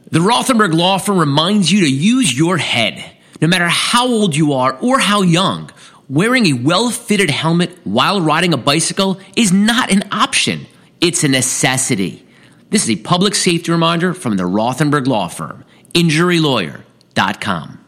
The Rothenberg Law Firm reminds you to use your head. No matter how old you are or how young, wearing a well-fitted helmet while riding a bicycle is not an option. It's a necessity. This is a public safety reminder from the Rothenberg Law Firm. InjuryLawyer.com.